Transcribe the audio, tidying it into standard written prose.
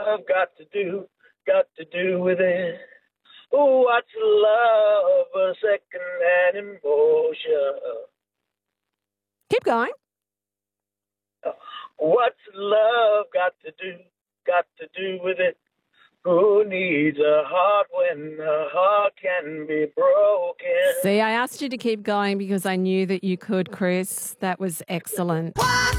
love got to do with it? What's love, a second-hand emotion? Keep going. What's love got to do with it? Who needs a heart when a heart can be broken? See, I asked you to keep going because I knew that you could, Chris. That was excellent.